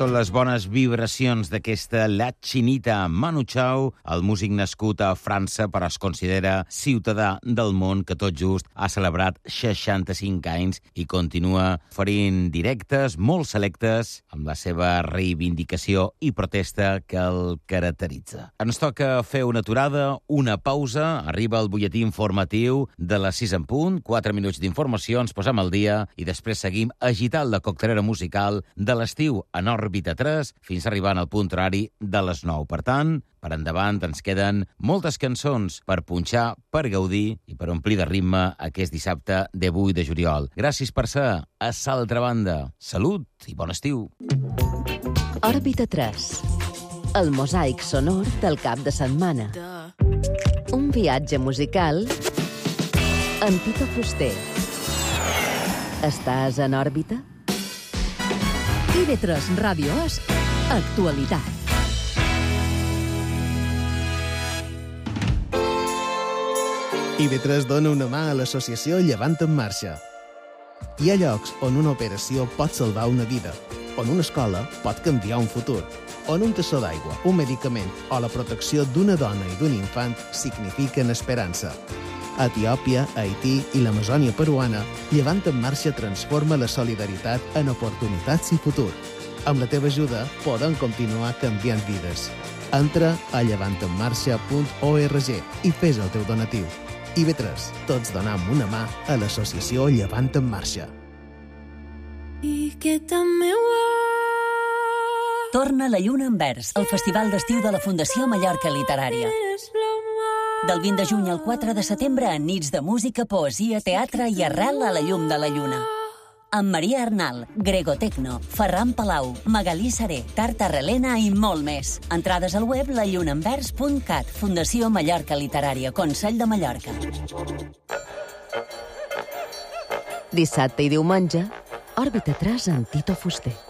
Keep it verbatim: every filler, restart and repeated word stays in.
Són les bones vibracions d'aquesta La Chinita Manu Chao, el músic nascut a França però es considera ciutadà del món que tot just ha celebrat seixanta-cinc anys i continua oferint directes molt selectes amb la seva reivindicació i protesta que el caracteritza. Ens toca fer una aturada, una pausa, arriba el butlletí informatiu de les sis en punt, quatre minuts d'informació, ens posem al dia i després seguim agitant la coctelera musical de l'estiu en òrbita tres fins arribant al punt horari de les nou. Per tant, per endavant ens queden moltes cançons per punxar, per gaudir i per omplir de ritme aquest dissabte de vuit de juliol. Gràcies per ser a l'altra banda. Salut i bon estiu. Òrbita tres. El mosaic sonor del cap de setmana. Un viatge musical amb Tito Fuster. Estàs en òrbita? I ve tres Ràdio és actualitat. I ve tres dona una mà a l'associació Llevant en Marxa. Hi ha llocs on una operació pot salvar una vida, on una escola pot canviar un futur, on un tassó d'aigua, un medicament o la protecció d'una dona i d'un infant signifiquen esperança. A Etiòpia, Haití i l'Amazònia peruana, Llevant en Marxa transforma la solidaritat en oportunitats i futur. Amb la teva ajuda, podem continuar canviant vides. Entra a llevant en marxa punt org i fes el teu donatiu. I ve tres, tots donam una mà a l'associació Llevant en Marxa. I que també ho Torna la lluna en vers, el festival d'estiu de la Fundació Mallorca Literària. Del vint de juny al quatre de setembre, en nits de música, poesia, teatre i arrel a la llum de la lluna. Amb Maria Arnal, Grego Tecno, Ferran Palau, Magalí Seré, Tarta Relena i molt més. Entrades al web la lluna en vers punt cat, Fundació Mallorca Literària, Consell de Mallorca. Dissabte i diumenge, Òrbita tres amb Tito Fuster.